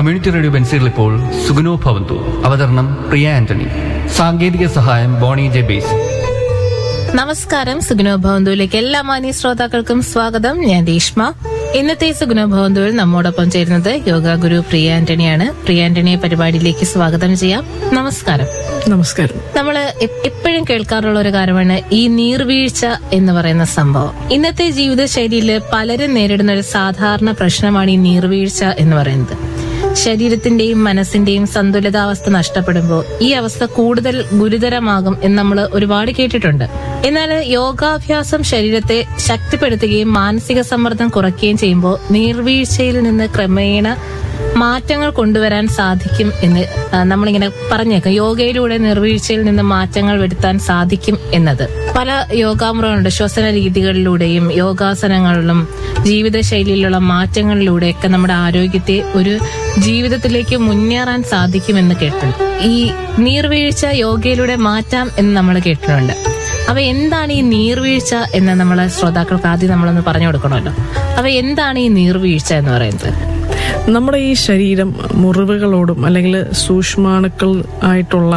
Community radio ബെൻസിൽ ഇപ്പോൾ സുഗുനോ ഭവന്തു. അവതരണം പ്രിയ ആന്റണി. സാങ്കേതിക സഹായം ബോണി ജെ ബേസ്. നമസ്കാരം. സുഗുനോ ഭവന്തുവിലേക്ക് എല്ലാ മാന്യ ശ്രോതാക്കൾക്കും സ്വാഗതം. ഞാൻ രേഷ്മ. ഇന്നത്തെ സുഗുനോ ഭവന്തുവിൽ നമ്മോടൊപ്പം ചേരുന്നത് യോഗ ഗുരു പ്രിയ ആന്റണിയാണ്. പ്രിയ ആന്റണിയെ പരിപാടിയിലേക്ക് സ്വാഗതം ചെയ്യാം. നമസ്കാരം. നമസ്കാരം. നമ്മള് എപ്പോഴും കേൾക്കാറുള്ള ഒരു കാര്യമാണ് ഈ നീർവീഴ്ച എന്ന് പറയുന്ന സംഭവം. ഇന്നത്തെ ജീവിതശൈലിയിൽ പലരും നേരിടുന്ന ഒരു സാധാരണ പ്രശ്നമാണ് ഈ നീർവീഴ്ച എന്ന് പറയുന്നത്. ശരീരത്തിന്റെയും മനസ്സിന്റെയും സന്തുലിതാവസ്ഥ നഷ്ടപ്പെടുമ്പോൾ ഈ അവസ്ഥ കൂടുതൽ ഗുരുതരമാകും എന്ന് നമ്മൾ ഒരുപാട് കേട്ടിട്ടുണ്ട്. എന്നാൽ യോഗാഭ്യാസം ശരീരത്തെ ശക്തിപ്പെടുത്തുകയും മാനസിക സമ്മർദ്ദം കുറയ്ക്കുകയും ചെയ്യുമ്പോൾ നീർവീഴ്ചയിൽ നിന്ന് ക്രമേണ മാറ്റങ്ങൾ കൊണ്ടുവരാൻ സാധിക്കും എന്ന് നമ്മളിങ്ങനെ പറഞ്ഞേക്കാം. യോഗയിലൂടെ നീർവീഴ്ചയിൽ നിന്ന് മാറ്റങ്ങൾ വരുത്താൻ സാധിക്കും എന്നത് പല യോഗാമുറകളുണ്ട്. ശ്വസന രീതികളിലൂടെയും യോഗാസനങ്ങളിലും ജീവിതശൈലിയിലുള്ള മാറ്റങ്ങളിലൂടെയൊക്കെ നമ്മുടെ ആരോഗ്യത്തെ ഒരു ജീവിതത്തിലേക്ക് മുന്നേറാൻ സാധിക്കുമെന്ന് കേട്ടിട്ടുണ്ട്. ഈ നീർവീഴ്ച യോഗയിലൂടെ മാറ്റാം എന്ന് നമ്മൾ കേട്ടിട്ടുണ്ട്. അപ്പൊ എന്താണ് ഈ നീർവീഴ്ച എന്ന് നമ്മളെ ശ്രോതാക്കൾക്ക് ആദ്യം നമ്മളൊന്ന് പറഞ്ഞു കൊടുക്കണമല്ലോ. അപ്പൊ എന്താണ് ഈ നീർവീഴ്ച എന്ന് പറയുന്നത്? നമ്മുടെ ഈ ശരീരം മുറിവുകളോടും അല്ലെങ്കിൽ സൂക്ഷ്മാണുക്കൾ ആയിട്ടുള്ള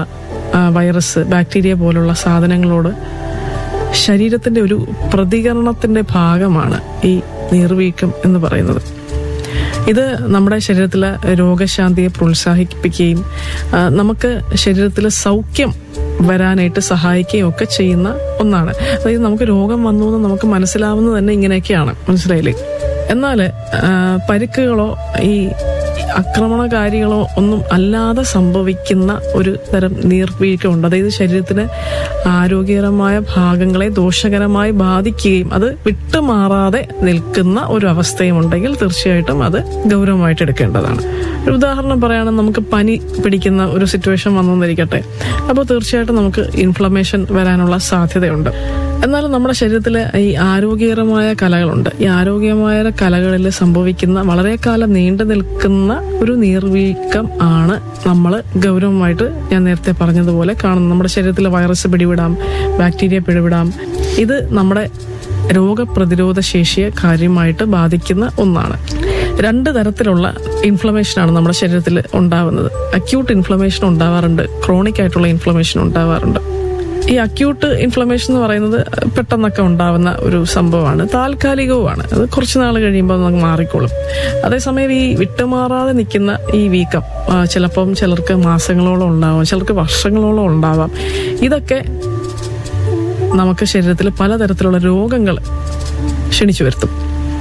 വൈറസ്, ബാക്ടീരിയ പോലുള്ള സാധനങ്ങളോട് ശരീരത്തിന്റെ ഒരു പ്രതികരണത്തിന്റെ ഭാഗമാണ് ഈ നീർവീക്കം എന്ന് പറയുന്നത്. ഇത് നമ്മുടെ ശരീരത്തിലെ രോഗശാന്തിയെ പ്രോത്സാഹിപ്പിക്കുകയും നമുക്ക് ശരീരത്തിലെ സൗഖ്യം വരാനായിട്ട് സഹായിക്കുകയും ഒക്കെ ചെയ്യുന്ന ഒന്നാണ്. അതായത് നമുക്ക് രോഗം വന്നു എന്ന് നമുക്ക് മനസ്സിലാവുന്നത് തന്നെ ഇങ്ങനെയൊക്കെയാണ്, മനസ്സിലായില്ലേ? എന്നാൽ പരിക്കുകളോ ഈ ആക്രമണകാരികളോ ഒന്നും അല്ലാതെ സംഭവിക്കുന്ന ഒരു തരം നീർവീഴ്ചയുണ്ട്. അതായത് ശരീരത്തിന് ആരോഗ്യകരമായ ഭാഗങ്ങളെ ദോഷകരമായി ബാധിക്കുകയും അത് വിട്ടുമാറാതെ നിൽക്കുന്ന ഒരു അവസ്ഥയും ഉണ്ടെങ്കിൽ തീർച്ചയായിട്ടും അത് ഗൗരവമായിട്ട് എടുക്കേണ്ടതാണ്. ഒരു ഉദാഹരണം പറയുകയാണെങ്കിൽ നമുക്ക് പനി പിടിക്കുന്ന ഒരു സിറ്റുവേഷൻ വന്നെന്നിരിക്കട്ടെ. അപ്പോൾ തീർച്ചയായിട്ടും നമുക്ക് ഇൻഫ്ലമേഷൻ വരാനുള്ള സാധ്യതയുണ്ട്. എന്നാലും നമ്മുടെ ശരീരത്തിലെ ഈ ആരോഗ്യകരമായ കലകളുണ്ട്. ഈ ആരോഗ്യമായ കലകളിൽ സംഭവിക്കുന്ന വളരെ കാലം നീണ്ടു നിൽക്കുന്ന ഒരു നീർവീക്കം ആണ് നമ്മൾ ഗൗരവമായിട്ട് ഞാൻ നേരത്തെ പറഞ്ഞതുപോലെ കാണുന്നത്. നമ്മുടെ ശരീരത്തിലെ വൈറസ് പിടിവിടാം, ബാക്ടീരിയ പിടിവിടാം. ഇത് നമ്മുടെ രോഗപ്രതിരോധ ശേഷിയെ കാര്യമായിട്ട് ബാധിക്കുന്ന ഒന്നാണ്. 2 തരത്തിലുള്ള ഇൻഫ്ലമേഷനാണ് നമ്മുടെ ശരീരത്തിൽ ഉണ്ടാവുന്നത്. അക്യൂട്ട് ഇൻഫ്ലമേഷൻ ഉണ്ടാവാറുണ്ട്, ക്രോണിക് ആയിട്ടുള്ള ഇൻഫ്ലമേഷൻ ഉണ്ടാവാറുണ്ട്. ഈ അക്യൂട്ട് ഇൻഫ്ലമേഷൻ എന്ന് പറയുന്നത് പെട്ടെന്നൊക്കെ ഉണ്ടാവുന്ന ഒരു സംഭവമാണ്, താൽക്കാലികവുമാണ്. അത് കുറച്ച് നാൾ കഴിയുമ്പോൾ നമുക്ക് മാറിക്കോളും. അതേസമയം ഈ വിട്ടുമാറാതെ നിൽക്കുന്ന ഈ വീക്കം ചിലപ്പം ചിലർക്ക് മാസങ്ങളോളം ഉണ്ടാവാം, ചിലർക്ക് വർഷങ്ങളോളം ഉണ്ടാവാം. ഇതൊക്കെ നമുക്ക് ശരീരത്തിൽ പലതരത്തിലുള്ള രോഗങ്ങൾ ക്ഷണിച്ചു വരുത്തും.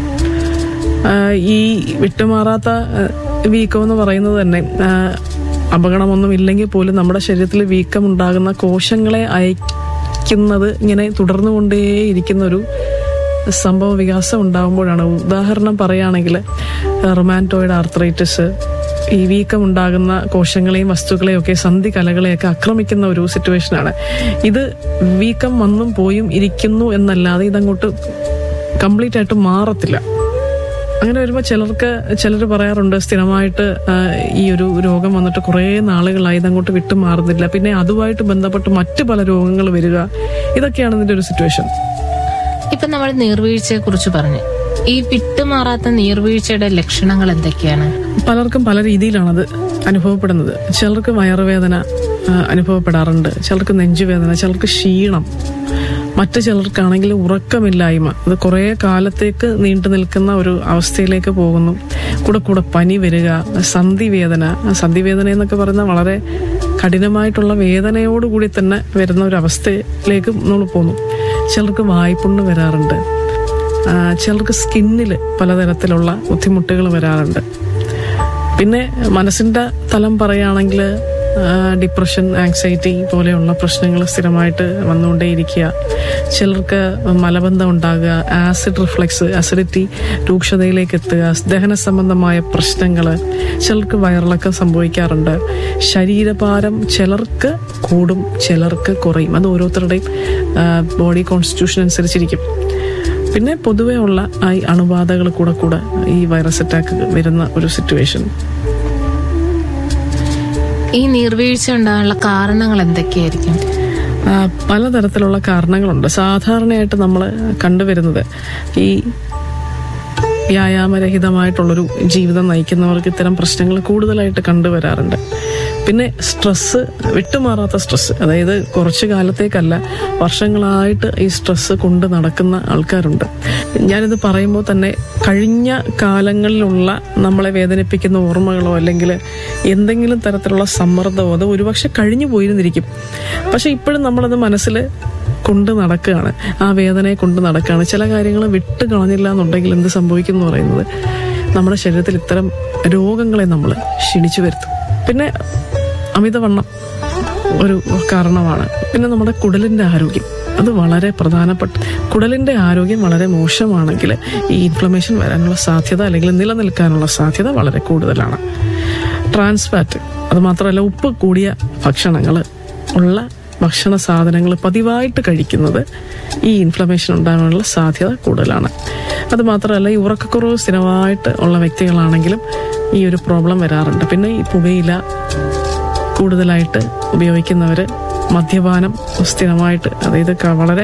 ഈ വിട്ടുമാറാത്ത വീക്കം എന്ന് പറയുന്നത് തന്നെ അപകടമൊന്നും ഇല്ലെങ്കിൽ പോലും നമ്മുടെ ശരീരത്തിൽ വീക്കം ഉണ്ടാകുന്ന കോശങ്ങളെ അയക്കുന്നത് ഇങ്ങനെ തുടർന്നുകൊണ്ടേയിരിക്കുന്ന ഒരു സംഭവ വികാസം ഉണ്ടാകുമ്പോഴാണ്. ഉദാഹരണം പറയുകയാണെങ്കിൽ റൊമാറ്റോയിഡ് ആർത്രൈറ്റിസ് ഈ വീക്കം ഉണ്ടാകുന്ന കോശങ്ങളെയും വസ്തുക്കളെയും ഒക്കെ സന്ധി കലകളെയൊക്കെ ആക്രമിക്കുന്ന ഒരു സിറ്റുവേഷനാണ്. ഇത് വീക്കം വന്നും പോയും ഇരിക്കുന്നു എന്നല്ലാതെ ഇതങ്ങോട്ട് കംപ്ലീറ്റ് ആയിട്ട് മാറത്തില്ല. അങ്ങനെ വരുമ്പോൾ ചിലർ പറയാറുണ്ട്, സ്ഥിരമായിട്ട് ഈ ഒരു രോഗം വന്നിട്ട് കുറേ നാളുകളായി ഇതങ്ങോട്ട് വിട്ടുമാറുന്നില്ല, പിന്നെ അതുമായിട്ട് ബന്ധപ്പെട്ട് മറ്റു പല രോഗങ്ങൾ വരിക. ഇതൊക്കെയാണ് ഇതിന്റെ ഒരു സിറ്റുവേഷൻ. ഇപ്പൊ നമ്മൾ നീർവീഴ്ചയെ കുറിച്ച് പറഞ്ഞു. ഈ വിട്ടുമാറാത്ത നീർവീഴ്ചയുടെ ലക്ഷണങ്ങൾ എന്തൊക്കെയാണ്? പലർക്കും പല രീതിയിലാണത് അനുഭവപ്പെടുന്നത്. ചിലർക്ക് വയറുവേദന അനുഭവപ്പെടാറുണ്ട്, ചിലർക്ക് നെഞ്ചുവേദന, ചിലർക്ക് ക്ഷീണം, മറ്റു ചിലർക്കാണെങ്കിൽ ഉറക്കമില്ലായ്മ. അത് കുറേ കാലത്തേക്ക് നീണ്ടു നിൽക്കുന്ന ഒരു അവസ്ഥയിലേക്ക് പോകുന്നു. കൂടെ പനി വരിക, സന്ധിവേദന എന്നൊക്കെ പറയുന്ന വളരെ കഠിനമായിട്ടുള്ള വേദനയോടുകൂടി തന്നെ വരുന്ന ഒരു അവസ്ഥയിലേക്ക് നമ്മൾ പോകുന്നു. ചിലർക്ക് വായ്പുണ്ണ് വരാറുണ്ട്, ചിലർക്ക് സ്കിന്നിൽ പലതരത്തിലുള്ള ബുദ്ധിമുട്ടുകൾ വരാറുണ്ട്. പിന്നെ മനസ്സിന്റെ തലം പറയുകയാണെങ്കിൽ ഡിപ്രഷൻ, ആങ്സൈറ്റി പോലെയുള്ള പ്രശ്നങ്ങൾ സ്ഥിരമായിട്ട് വന്നുകൊണ്ടേയിരിക്കുക. ചിലർക്ക് മലബന്ധം ഉണ്ടാകുക, ആസിഡ് റിഫ്ലക്സ്, അസിഡിറ്റി രൂക്ഷതയിലേക്ക് എത്തുക, ദഹന സംബന്ധമായ പ്രശ്നങ്ങൾ, ചിലർക്ക് വയറിളക്കം സംഭവിക്കാറുണ്ട്. ശരീരഭാരം ചിലർക്ക് കൂടും, ചിലർക്ക് കുറയും. അത് ഓരോരുത്തരുടെയും ബോഡി കോൺസ്റ്റിറ്റ്യൂഷൻ അനുസരിച്ചിരിക്കും. പിന്നെ പൊതുവെ ഉള്ള ഈ അണുബാധകൾ കൂടെ ഈ വൈറസ് അറ്റാക്ക് വരുന്ന ഒരു സിറ്റുവേഷൻ. ഈ നീർവീഴ്ച ഉണ്ടാകാനുള്ള കാരണങ്ങൾ എന്തൊക്കെയായിരിക്കും? പലതരത്തിലുള്ള കാരണങ്ങളുണ്ട്. സാധാരണയായിട്ട് നമ്മൾ കണ്ടുവരുന്നത് ഈ വ്യായാമരഹിതമായിട്ടുള്ളൊരു ജീവിതം നയിക്കുന്നവർക്ക് ഇത്തരം പ്രശ്നങ്ങൾ കൂടുതലായിട്ട് കണ്ടുവരാറുണ്ട്. പിന്നെ സ്ട്രെസ്, വിട്ടുമാറാത്ത സ്ട്രെസ്, അതായത് കുറച്ചു കാലത്തേക്കല്ല വർഷങ്ങളായിട്ട് ഈ സ്ട്രെസ് കൊണ്ട് നടക്കുന്ന ആൾക്കാരുണ്ട്. ഞാനിത് പറയുമ്പോൾ തന്നെ കഴിഞ്ഞ കാലങ്ങളിലുള്ള നമ്മളെ വേദനിപ്പിക്കുന്ന ഓർമ്മകളോ അല്ലെങ്കിൽ എന്തെങ്കിലും തരത്തിലുള്ള സമ്മർദ്ദമോ അത് ഒരുപക്ഷെ കഴിഞ്ഞു പോയിരുന്നിരിക്കും. പക്ഷെ ഇപ്പോഴും നമ്മളത് മനസ്സിൽ കൊണ്ട് നടക്കുകയാണ്, ആ വേദനയെ കൊണ്ട് നടക്കുകയാണ്. ചില കാര്യങ്ങൾ വിട്ട് കളഞ്ഞില്ല എന്നുണ്ടെങ്കിൽ എന്ത് സംഭവിക്കും എന്ന് പറയുന്നത്, നമ്മുടെ ശരീരത്തിൽ ഇത്തരം രോഗങ്ങളെ നമ്മൾ ക്ഷണിച്ചു വരുത്തും. പിന്നെ അമിതവണ്ണം ഒരു കാരണമാണ്. പിന്നെ നമ്മുടെ കുടലിൻ്റെ ആരോഗ്യം, അത് വളരെ പ്രധാനപ്പെട്ട. കുടലിൻ്റെ ആരോഗ്യം വളരെ മോശമാണെങ്കിൽ ഈ ഇൻഫ്ലമേഷൻ വരാനുള്ള സാധ്യത അല്ലെങ്കിൽ നിലനിൽക്കാനുള്ള സാധ്യത വളരെ കൂടുതലാണ്. ട്രാൻസ് ഫാറ്റ്, അത് മാത്രമല്ല ഉപ്പ് കൂടിയ ഭക്ഷണങ്ങൾ ഉള്ള ഭക്ഷണ സാധനങ്ങൾ പതിവായിട്ട് കഴിക്കുന്നത് ഈ ഇൻഫ്ലമേഷൻ ഉണ്ടാകാനുള്ള സാധ്യത കൂടുതലാണ്. അത് മാത്രമല്ല ഈ ഉറക്കക്കുറവ് സ്ഥിരമായിട്ട് ഉള്ള വ്യക്തികളാണെങ്കിലും ഈ ഒരു പ്രോബ്ലം വരാറുണ്ട്. പിന്നെ ഈ പുകയില കൂടുതലായിട്ട് ഉപയോഗിക്കുന്നവർ, മദ്യപാനം സ്ഥിരമായിട്ട്, അതായത് വളരെ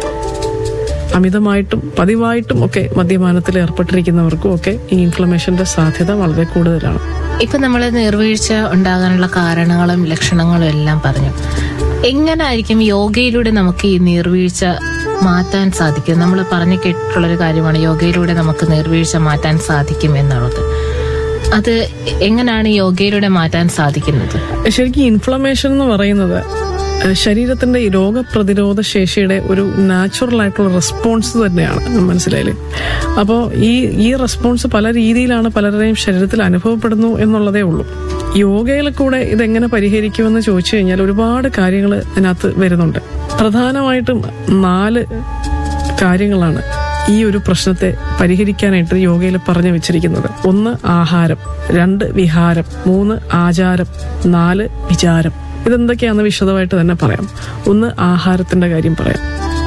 അമിതമായിട്ടും പതിവായിട്ടും ഒക്കെ മദ്യപാനത്തിൽ ഏർപ്പെട്ടിരിക്കുന്നവർക്കും ഒക്കെ ഈ ഇൻഫ്ലമേഷന്റെ സാധ്യത വളരെ കൂടുതലാണ്. ഇപ്പൊ നമ്മൾ നീർവീഴ്ച ഉണ്ടാകാനുള്ള കാരണങ്ങളും ലക്ഷണങ്ങളും എല്ലാം പറഞ്ഞു. എങ്ങനായിരിക്കും യോഗയിലൂടെ നമുക്ക് ഈ നീർവീഴ്ച മാറ്റാൻ സാധിക്കും? നമ്മൾ പറഞ്ഞു കേട്ടിട്ടുള്ളൊരു കാര്യമാണ് യോഗയിലൂടെ നമുക്ക് നീർവീഴ്ച മാറ്റാൻ സാധിക്കും എന്നുള്ളത്. അത് എങ്ങനെയാണ് യോഗയിലൂടെ മാറ്റാൻ സാധിക്കുന്നത്? ശരിക്കും ഇൻഫ്ലമേഷൻ എന്ന് പറയുന്നത് ശരീരത്തിന്റെ ഈ രോഗപ്രതിരോധ ശേഷിയുടെ ഒരു നാച്ചുറൽ ആയിട്ടുള്ള റെസ്പോൺസ് തന്നെയാണ്, മനസ്സിലായില്ലേ? അപ്പോൾ ഈ റെസ്പോൺസ് പല രീതിയിലാണ് പലരുടെയും ശരീരത്തിൽ അനുഭവപ്പെടുന്നു എന്നുള്ളതേ ഉള്ളൂ. യോഗയിൽ കൂടെ ഇതെങ്ങനെ പരിഹരിക്കുമെന്ന് ചോദിച്ചു കഴിഞ്ഞാൽ ഒരുപാട് കാര്യങ്ങൾ ഇതിനകത്ത് വരുന്നുണ്ട്. പ്രധാനമായിട്ടും 4 കാര്യങ്ങളാണ് ഈ ഒരു പ്രശ്നത്തെ പരിഹരിക്കാനായിട്ട് യോഗയിൽ പറഞ്ഞു വെച്ചിരിക്കുന്നത്. 1 ആഹാരം, 2 വിഹാരം, 3 ആചാരം, 4 വിചാരം. ഇതെന്തൊക്കെയാണെന്ന് വിശദമായിട്ട് തന്നെ പറയാം. 1 ആഹാരത്തിന്റെ കാര്യം പറയാം.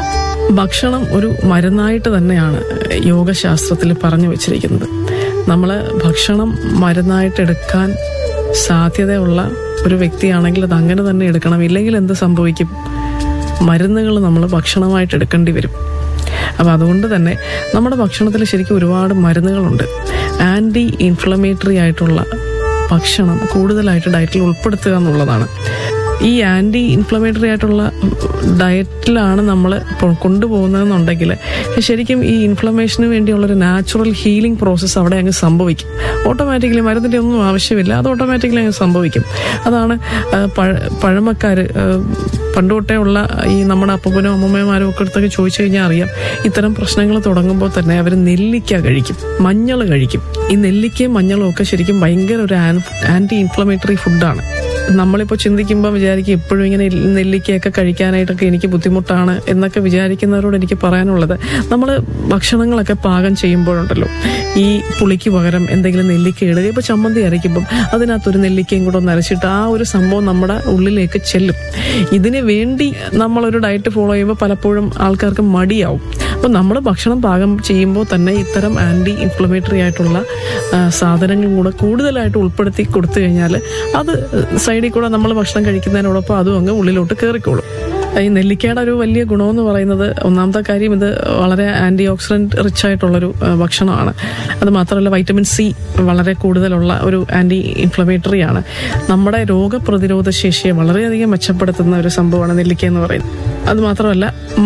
ഭക്ഷണം ഒരു മരുന്നായിട്ട് തന്നെയാണ് യോഗശാസ്ത്രത്തിൽ പറഞ്ഞു വെച്ചിരിക്കുന്നത്. നമ്മൾ ഭക്ഷണം മരുന്നായിട്ട് എടുക്കാൻ സാധ്യതയുള്ള ഒരു വ്യക്തിയാണെങ്കിൽ അത് അങ്ങനെ തന്നെ എടുക്കണം. ഇല്ലെങ്കിൽ എന്ത് സംഭവിക്കും? മരുന്നുകൾ നമ്മൾ ഭക്ഷണമായിട്ട് എടുക്കേണ്ടി വരും. അപ്പോൾ അതുകൊണ്ട് തന്നെ നമ്മുടെ ഭക്ഷണത്തിൽ ശരിക്കും ഒരുപാട് മരുന്നുകളുണ്ട്. ആൻറ്റി ഇൻഫ്ലമേറ്ററി ആയിട്ടുള്ള ഭക്ഷണം കൂടുതലായിട്ട് ഡയറ്റിൽ ഉൾപ്പെടുത്തുക എന്നുള്ളതാണ്. ഈ ആൻറ്റി ഇൻഫ്ലമേറ്ററി ആയിട്ടുള്ള ഡയറ്റിലാണ് നമ്മൾ കൊണ്ടുപോകുന്നതെന്നുണ്ടെങ്കിൽ ശരിക്കും ഈ ഇൻഫ്ലമേഷന് വേണ്ടിയുള്ളൊരു നാച്ചുറൽ ഹീലിംഗ് പ്രോസസ്സ് അവിടെ അങ്ങ് സംഭവിക്കും. ഓട്ടോമാറ്റിക്കലി മരുന്നിൻ്റെ ഒന്നും ആവശ്യമില്ല, അത് ഓട്ടോമാറ്റിക്കലി അങ്ങ് സംഭവിക്കും. അതാണ് പഴമക്കാർ പണ്ട് തൊട്ടേ ഉള്ള ഈ നമ്മുടെ അപ്പൂപ്പനോ അമ്മൂമ്മമാരോ ഒക്കെ അടുത്തൊക്കെ ചോദിച്ചു കഴിഞ്ഞാൽ അറിയാം, ഇത്തരം പ്രശ്നങ്ങൾ തുടങ്ങുമ്പോൾ തന്നെ അവർ നെല്ലിക്ക കഴിക്കും, മഞ്ഞൾ കഴിക്കും. ഈ നെല്ലിക്കയും മഞ്ഞളും ഒക്കെ ശരിക്കും ഭയങ്കര ഒരു ആൻറ്റി ഇൻഫ്ലമേറ്ററി ഫുഡാണ്. നമ്മളിപ്പോൾ ചിന്തിക്കുമ്പോൾ വിചാരിക്കും എപ്പോഴും ഇങ്ങനെ നെല്ലിക്കയൊക്കെ കഴിക്കാനായിട്ടൊക്കെ എനിക്ക് ബുദ്ധിമുട്ടാണ് എന്നൊക്കെ വിചാരിക്കുന്നവരോട് എനിക്ക് പറയാനുള്ളത്, നമ്മൾ ഭക്ഷണങ്ങളൊക്കെ പാകം ചെയ്യുമ്പോഴുണ്ടല്ലോ ഈ പുളിക്ക് പകരം എന്തെങ്കിലും നെല്ലിക്ക ഇടുക. ഇപ്പോൾ ചമ്മന്തി അരയ്ക്കുമ്പം അതിനകത്തൊരു നെല്ലിക്കയും കൂടെ ഒന്ന് അരച്ചിട്ട് ആ ഒരു സംഭവം നമ്മുടെ ഉള്ളിലേക്ക് ചെല്ലും. ഇതിന് വേണ്ടി നമ്മളൊരു ഡയറ്റ് ഫോളോ ചെയ്യുമ്പോൾ പലപ്പോഴും ആൾക്കാർക്ക് മടിയാവും. അപ്പോൾ നമ്മൾ ഭക്ഷണം പാകം ചെയ്യുമ്പോൾ തന്നെ ഇത്തരം ആൻറ്റി ഇൻഫ്ലമേറ്ററി ആയിട്ടുള്ള സാധനങ്ങളും കൂടെ കൂടുതലായിട്ട് ഉൾപ്പെടുത്തി കൊടുത്തു കഴിഞ്ഞാൽ അത് സൈഡിൽ കൂടെ നമ്മൾ ഭക്ഷണം കഴിക്കുന്നതിനോടൊപ്പം അതും അങ്ങ് ഉള്ളിലോട്ട് കയറിക്കോളും. ഈ നെല്ലിക്കയുടെ ഒരു വലിയ ഗുണമെന്ന് പറയുന്നത്, ഒന്നാമത്തെ കാര്യം ഇത് വളരെ ആൻറ്റി ഓക്സിഡന്റ് റിച്ച് ആയിട്ടുള്ളൊരു ഭക്ഷണമാണ്. അത് മാത്രമല്ല വൈറ്റമിൻ സി വളരെ കൂടുതലുള്ള ഒരു ആൻറ്റി ഇൻഫ്ലമേറ്ററി ആണ്. നമ്മുടെ രോഗപ്രതിരോധ ശേഷിയെ വളരെയധികം മെച്ചപ്പെടുത്തുന്ന ഒരു സംഭവമാണ് നെല്ലിക്ക എന്ന് പറയുന്നത്. അത് മാത്രമല്ല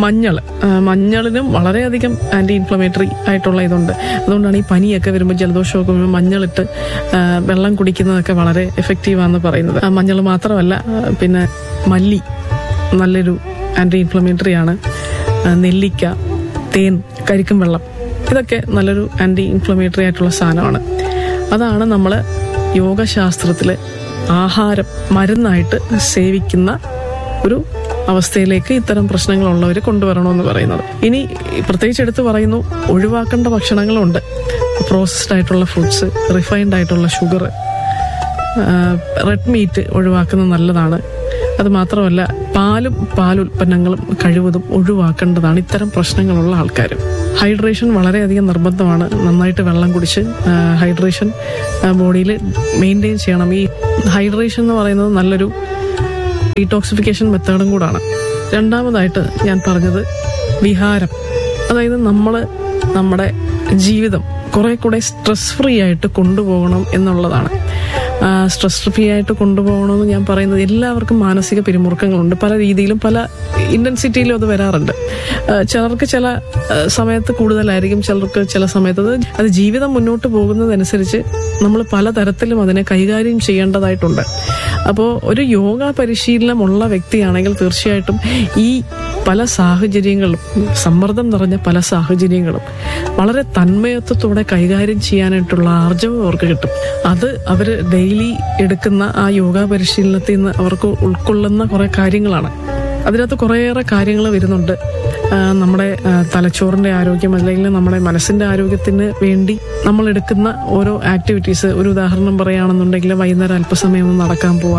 മഞ്ഞളിനും വളരെയധികം ആൻറ്റി ഇൻഫ്ലമേറ്ററി ആയിട്ടുള്ള ഇതുണ്ട്. അതുകൊണ്ടാണ് ഈ പനിയൊക്കെ വരുമ്പോൾ ജലദോഷമൊക്കെ വരുമ്പോൾ മഞ്ഞളിട്ട് വെള്ളം കുടിക്കുന്നതൊക്കെ വളരെ എഫക്റ്റീവാണെന്ന് പറയുന്നത്. മഞ്ഞൾ മാത്രമല്ല, പിന്നെ മല്ലി നല്ലൊരു ആൻറ്റി ഇൻഫ്ലമേറ്ററി ആണ്. നെല്ലിക്ക, തേൻ, കരിക്കും വെള്ളം, ഇതൊക്കെ നല്ലൊരു ആൻറ്റി ഇൻഫ്ലമേറ്ററി ആയിട്ടുള്ള സാധനമാണ്. അതാണ് നമ്മൾ യോഗശാസ്ത്രത്തിൽ ആഹാരം മരുന്നായിട്ട് സേവിക്കുന്ന ഒരു അവസ്ഥയിലേക്ക് ഇത്തരം പ്രശ്നങ്ങളുള്ളവർ കൊണ്ടുവരണമെന്ന് പറയുന്നത്. ഇനി പ്രത്യേകിച്ച് എടുത്ത് പറയുന്നു, ഒഴിവാക്കേണ്ട ഭക്ഷണങ്ങളുണ്ട്. പ്രോസസ്ഡ് ആയിട്ടുള്ള ഫുഡ്സ്, റിഫൈൻഡ് ആയിട്ടുള്ള ഷുഗർ, റെഡ് മീറ്റ് ഒഴിവാക്കുന്നത് നല്ലതാണ്. അത് മാത്രമല്ല പാലുൽപ്പന്നങ്ങളും കഴിവതും ഒഴിവാക്കേണ്ടതാണ് ഇത്തരം പ്രശ്നങ്ങളുള്ള ആൾക്കാർ. ഹൈഡ്രേഷൻ വളരെയധികം നിർബന്ധമാണ്. നന്നായിട്ട് വെള്ളം കുടിച്ച് ഹൈഡ്രേഷൻ ബോഡിയിൽ മെയിൻറ്റെയിൻ ചെയ്യണം. ഈ ഹൈഡ്രേഷൻ എന്ന് പറയുന്നത് നല്ലൊരു ഡീടോക്സിഫിക്കേഷൻ മെത്തേഡും കൂടാണ്. രണ്ടാമതായിട്ട് ഞാൻ പറഞ്ഞത് വിഹാരം. അതായത് നമ്മൾ നമ്മുടെ ജീവിതം കുറെ കൂടെ സ്ട്രെസ് ഫ്രീ ആയിട്ട് കൊണ്ടുപോകണം എന്നുള്ളതാണ്. സ്ട്രെസ് ഫ്രീ ആയിട്ട് കൊണ്ടുപോകണമെന്ന് ഞാൻ പറയുന്നത്, എല്ലാവർക്കും മാനസിക പിരിമുറുക്കങ്ങളുണ്ട്. പല രീതിയിലും പല ഇന്റൻസിറ്റിയിലും അത് വരാറുണ്ട്. ചിലർക്ക് ചില സമയത്ത് കൂടുതലായിരിക്കും, ചിലർക്ക് ചില സമയത്ത് അത് ജീവിതം മുന്നോട്ട് പോകുന്നതനുസരിച്ച് നമ്മൾ പലതരത്തിലും അതിനെ കൈകാര്യം ചെയ്യേണ്ടതായിട്ടുണ്ട്. അപ്പോൾ ഒരു യോഗ പരിശീലനമുള്ള വ്യക്തിയാണെങ്കിൽ തീർച്ചയായിട്ടും ഈ പല സാഹചര്യങ്ങളും, സമ്മർദ്ദം നിറഞ്ഞ പല സാഹചര്യങ്ങളും വളരെ തന്മയത്വത്തോടെ കൈകാര്യം ചെയ്യാനായിട്ടുള്ള ആർജവം അവർക്ക് കിട്ടും. അത് അവർ ഡെയിലി എടുക്കുന്ന ആ യോഗ പരിശീലനത്തിൽ നിന്ന് അവർക്ക് ഉൾക്കൊള്ളുന്ന കുറെ കാര്യങ്ങളാണ്. അതിനകത്ത് കുറേയേറെ കാര്യങ്ങൾ വരുന്നുണ്ട്. നമ്മുടെ തലച്ചോറിന്റെ ആരോഗ്യം അല്ലെങ്കിൽ നമ്മുടെ മനസ്സിന്റെ ആരോഗ്യത്തിന് വേണ്ടി നമ്മൾ എടുക്കുന്ന ഓരോ ആക്ടിവിറ്റീസ്, ഒരു ഉദാഹരണം പറയുകയാണെന്നുണ്ടെങ്കിൽ വൈകുന്നേരം അല്പസമയം ഒന്ന്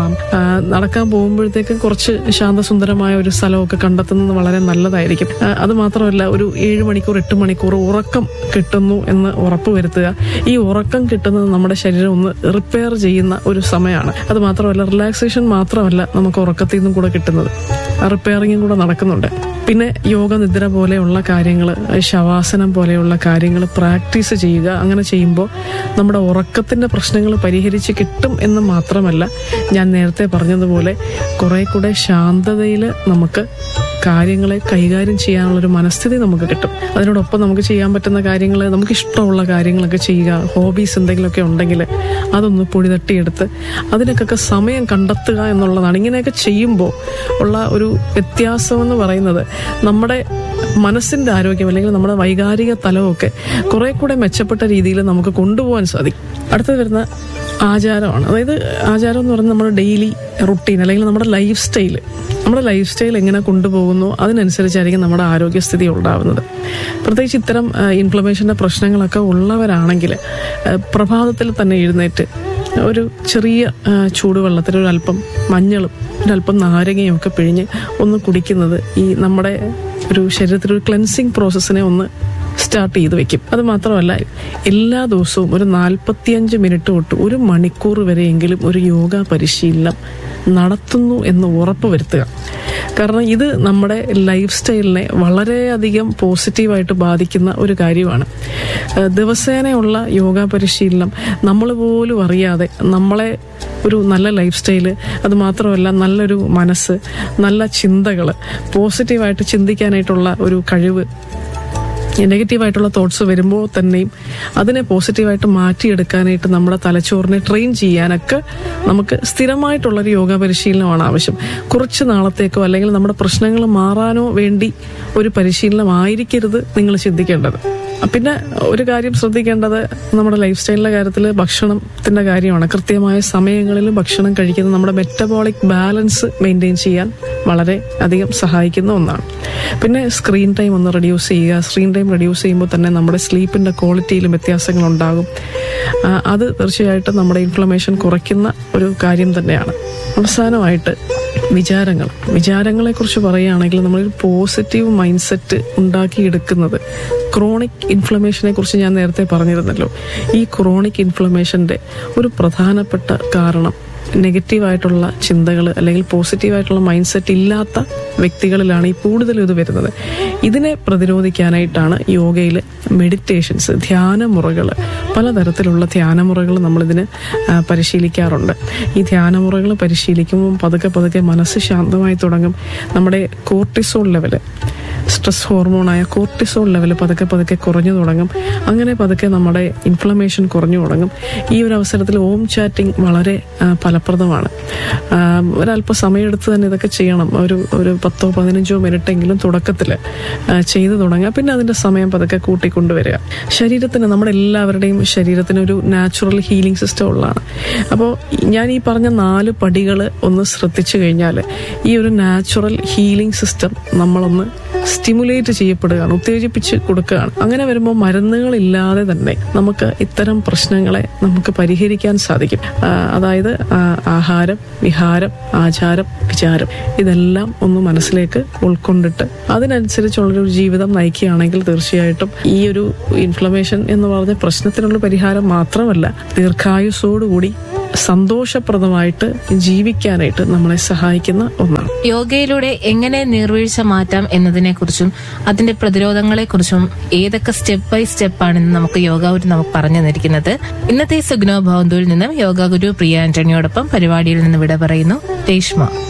നടക്കാൻ പോകുമ്പോഴത്തേക്ക് കുറച്ച് ശാന്തസുന്ദരമായ ഒരു സ്ഥലമൊക്കെ കണ്ടെത്തുന്നത് വളരെ നല്ലതായിരിക്കും. അത് മാത്രമല്ല, ഒരു 7 മണിക്കൂർ 8 മണിക്കൂർ ഉറക്കം കിട്ടുന്നു എന്ന് ഉറപ്പുവരുത്തുക. ഈ ഉറക്കം കിട്ടുന്നത് നമ്മുടെ ശരീരം ഒന്ന് റിപ്പയർ ചെയ്യുന്ന ഒരു സമയമാണ്. അത് മാത്രമല്ല, റിലാക്സേഷൻ മാത്രമല്ല നമുക്ക് ഉറക്കത്തിൽ നിന്നും കൂടെ കിട്ടുന്നത്, റിപ്പയറിങ്ങും കൂടെ നടക്കുന്നുണ്ട്. പിന്നെ യോഗ നിദ്ര പോലെയുള്ള കാര്യങ്ങൾ, ശവാസനം പോലെയുള്ള കാര്യങ്ങൾ പ്രാക്ടീസ് ചെയ്യുക. അങ്ങനെ ചെയ്യുമ്പോൾ നമ്മുടെ ഉറക്കത്തിന്റെ പ്രശ്നങ്ങൾ പരിഹരിച്ച് കിട്ടും എന്ന് മാത്രമല്ല, ഞാൻ നേരത്തെ പറഞ്ഞതുപോലെ കുറെ കൂടെ ശാന്തതയിൽ നമുക്ക് കാര്യങ്ങളെ കൈകാര്യം ചെയ്യാനുള്ളൊരു മനസ്ഥിതി നമുക്ക് കിട്ടും. അതിനോടൊപ്പം നമുക്ക് ചെയ്യാൻ പറ്റുന്ന കാര്യങ്ങൾ, നമുക്ക് ഇഷ്ടമുള്ള കാര്യങ്ങളൊക്കെ ചെയ്യുക. ഹോബീസ് എന്തെങ്കിലുമൊക്കെ ഉണ്ടെങ്കിൽ അതൊന്ന് പൊടി തട്ടിയെടുത്ത് അതിനൊക്കെ സമയം കണ്ടെത്തുക എന്നുള്ളതാണ്. ഇങ്ങനെയൊക്കെ ചെയ്യുമ്പോൾ ഉള്ള ഒരു വ്യത്യാസം എന്ന് പറയുന്നത് നമ്മുടെ മനസ്സിന്റെ ആരോഗ്യം അല്ലെങ്കിൽ നമ്മുടെ വൈകാരിക തലമൊക്കെ കുറെ കൂടെ മെച്ചപ്പെട്ട രീതിയിൽ നമുക്ക് കൊണ്ടുപോകാൻ സാധിക്കും. അടുത്തത് വരുന്ന ആചാരമാണ്. അതായത് ആചാരം എന്ന് പറയുന്നത് നമ്മുടെ ഡെയിലി റുട്ടീൻ അല്ലെങ്കിൽ നമ്മുടെ ലൈഫ് സ്റ്റൈൽ എങ്ങനെ കൊണ്ടുപോകുന്നു അതിനനുസരിച്ചായിരിക്കും നമ്മുടെ ആരോഗ്യസ്ഥിതി ഉണ്ടാവുന്നത്. പ്രത്യേകിച്ച് ഇത്തരം ഇൻഫ്ലമേഷന്റെ പ്രശ്നങ്ങളൊക്കെ ഉള്ളവരാണെങ്കിൽ പ്രഭാതത്തിൽ തന്നെ എഴുന്നേറ്റ് ഒരു ചെറിയ ചൂടുവെള്ളത്തിൽ ഒരല്പം മഞ്ഞളും ഒരല്പം നാരങ്ങയും ഒക്കെ പിഴിഞ്ഞ് ഒന്ന് കുടിക്കുന്നത് ഈ നമ്മുടെ ഒരു ശരീരത്തിലൊരു ക്ലെൻസിങ് പ്രോസസ്സിനെ ഒന്ന് സ്റ്റാർട്ട് ചെയ്ത് വെക്കും. അത് മാത്രമല്ല, എല്ലാ ദിവസവും ഒരു 45 മിനിറ്റ് തൊട്ട് 1 മണിക്കൂർ വരെയെങ്കിലും ഒരു യോഗ പരിശീലനം നടത്തുന്നു എന്ന് ഉറപ്പ് വരുത്തുക. കാരണം ഇത് നമ്മുടെ ലൈഫ് സ്റ്റൈലിനെ വളരെയധികം പോസിറ്റീവായിട്ട് ബാധിക്കുന്ന ഒരു കാര്യമാണ്. ദിവസേനയുള്ള യോഗ പരിശീലനം നമ്മൾ പോലും അറിയാതെ നമ്മളെ ഒരു നല്ല ലൈഫ് സ്റ്റൈല്, അത് മാത്രമല്ല നല്ലൊരു മനസ്സ്, നല്ല ചിന്തകൾ, പോസിറ്റീവായിട്ട് ചിന്തിക്കാനായിട്ടുള്ള ഒരു കഴിവ്, നെഗറ്റീവായിട്ടുള്ള തോട്ട്സ് വരുമ്പോൾ തന്നെയും അതിനെ പോസിറ്റീവായിട്ട് മാറ്റിയെടുക്കാനായിട്ട് നമ്മുടെ തലച്ചോറിനെ ട്രെയിൻ ചെയ്യാനൊക്കെ നമുക്ക് സ്ഥിരമായിട്ടുള്ളൊരു യോഗ പരിശീലനമാണ് ആവശ്യം. കുറച്ച് നാളത്തേക്കോ അല്ലെങ്കിൽ നമ്മുടെ പ്രശ്നങ്ങൾ മാറാനോ വേണ്ടി ഒരു പരിശീലനമായിരിക്കരുത് നിങ്ങൾ ചിന്തിക്കേണ്ടത്. പിന്നെ ഒരു കാര്യം ശ്രദ്ധിക്കേണ്ടത് നമ്മുടെ ലൈഫ് സ്റ്റൈലിന്റെ കാര്യത്തിൽ ഭക്ഷണത്തിന്റെ കാര്യമാണ്. കൃത്യമായ സമയങ്ങളിൽ ഭക്ഷണം കഴിക്കുന്നത് നമ്മുടെ മെറ്റബോളിക് ബാലൻസ് മെയിൻറ്റെയിൻ ചെയ്യാൻ വളരെ അധികം സഹായിക്കുന്ന ഒന്നാണ്. പിന്നെ സ്ക്രീൻ ടൈം ഒന്ന് റെഡ്യൂസ് ചെയ്യുക. സ്ക്രീൻ ടൈം റെഡ്യൂസ് ചെയ്യുമ്പോൾ തന്നെ നമ്മുടെ സ്ലീപ്പിന്റെ ക്വാളിറ്റിയിലും വ്യത്യാസങ്ങൾ ഉണ്ടാകും. അത് തീർച്ചയായിട്ടും നമ്മുടെ ഇൻഫ്ലമേഷൻ കുറയ്ക്കുന്ന ഒരു കാര്യം തന്നെയാണ്. അവസാനമായിട്ട് വിചാരങ്ങളെ കുറിച്ച് പറയുകയാണെങ്കിൽ നമ്മളൊരു പോസിറ്റീവ് മൈൻഡ് സെറ്റ് ഉണ്ടാക്കിയെടുക്കുന്നത്, ക്രോണിക് ഇൻഫ്ലമേഷനെ കുറിച്ച് ഞാൻ നേരത്തെ പറഞ്ഞിരുന്നല്ലോ. ഈ ക്രോണിക് ഇൻഫ്ലമേഷന്റെ ഒരു പ്രധാനപ്പെട്ട കാരണം നെഗറ്റീവായിട്ടുള്ള ചിന്തകൾ അല്ലെങ്കിൽ പോസിറ്റീവായിട്ടുള്ള മൈൻഡ് സെറ്റ് ഇല്ലാത്ത വ്യക്തികളിലാണ് ഈ കൂടുതലും ഇത് വരുന്നത്. ഇതിനെ പ്രതിരോധിക്കാനായിട്ടാണ് യോഗയിൽ മെഡിറ്റേഷൻസ്, ധ്യാനമുറകൾ, പലതരത്തിലുള്ള ധ്യാനമുറകൾ നമ്മളിതിന് പരിശീലിക്കാറുണ്ട്. ഈ ധ്യാനമുറകൾ പരിശീലിക്കുമ്പോൾ പതുക്കെ മനസ്സ് ശാന്തമായി തുടങ്ങും. നമ്മുടെ cortisol level, stress ഹോർമോണായ cortisol level പതുക്കെ കുറഞ്ഞു തുടങ്ങും. അങ്ങനെ പതുക്കെ നമ്മുടെ ഇൻഫ്ലമേഷൻ കുറഞ്ഞു തുടങ്ങും. ഈ ഒരു അവസരത്തിൽ ഓം ചാറ്റിംഗ് വളരെ ഫലപ്രദമാണ്. ഒരല്പ സമയമെടുത്ത് തന്നെ ഇതൊക്കെ ചെയ്യണം. ഒരു 10-15 മിനിറ്റെങ്കിലും തുടക്കത്തിൽ ചെയ്തു തുടങ്ങുക. പിന്നെ അതിന്റെ സമയം പതുക്കെ കൂട്ടിക്കൊണ്ടുവരിക. ശരീരത്തിന്, നമ്മുടെ എല്ലാവരുടെയും ശരീരത്തിന് ഒരു നാച്ചുറൽ ഹീലിംഗ് സിസ്റ്റം ഉള്ളതാണ്. അപ്പോൾ ഞാൻ ഈ പറഞ്ഞ 4 പടികൾ ഒന്ന് ശ്രദ്ധിച്ചു കഴിഞ്ഞാൽ ഈ ഒരു നാച്ചുറൽ ഹീലിംഗ് സിസ്റ്റം നമ്മളൊന്ന് സ്റ്റിമുലേറ്റ് ചെയ്യപ്പെടുകയാണ്, ഉത്തേജിപ്പിച്ച് കൊടുക്കുകയാണ്. അങ്ങനെ വരുമ്പോൾ മരുന്നുകളില്ലാതെ തന്നെ നമുക്ക് ഇത്തരം പ്രശ്നങ്ങളെ നമുക്ക് പരിഹരിക്കാൻ സാധിക്കും. അതായത് ആഹാരം, വിഹാരം, ആചാരം, വിചാരം, ഇതെല്ലാം ഒന്ന് മനസ്സിലേക്ക് ഉൾക്കൊണ്ടിട്ട് അതിനനുസരിച്ചുള്ളൊരു ജീവിതം നയിക്കുകയാണെങ്കിൽ തീർച്ചയായിട്ടും ഈ ഒരു ഇൻഫ്ലമേഷൻ എന്ന് പറഞ്ഞ പ്രശ്നത്തിനുള്ള പരിഹാരം മാത്രമല്ല, ദീർഘായുസ്സോടുകൂടി സന്തോഷപ്രദമായിട്ട് ജീവിക്കാനായിട്ട് നമ്മളെ സഹായിക്കുന്ന ഒന്നാണ്. യോഗയിലൂടെ എങ്ങനെ നീർവീഴ്ച മാറ്റാം എന്നതിനെക്കുറിച്ചും അതിന്റെ പ്രതിരോധങ്ങളെക്കുറിച്ചും ഏതൊക്കെ സ്റ്റെപ്പ് ബൈ സ്റ്റെപ്പാണെന്ന് നമുക്ക് യോഗാഗുരു നമുക്ക് പറഞ്ഞു തന്നിരിക്കുന്നത്. ഇന്നത്തെ സുഗ്നോ ഭവന്തുവിൽ നിന്നും യോഗാഗുരു പ്രിയ ആന്റണിയോടൊപ്പം പരിപാടിയിൽ നിന്ന് വിട പറയുന്നു രേഷ്മ.